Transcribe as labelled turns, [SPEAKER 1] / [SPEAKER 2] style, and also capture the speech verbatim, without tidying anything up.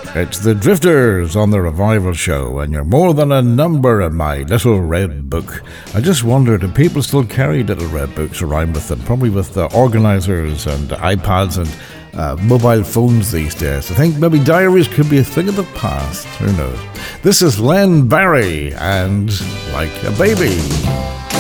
[SPEAKER 1] It's the Drifters on the Revival Show, and you're more than a number in my little red book. I just wonder, do people still carry little red books around with them? Probably with uh, organisers and iPads and uh, mobile phones these days. I think maybe diaries could be a thing of the past. Who knows? This is Len Barry and Like a Baby.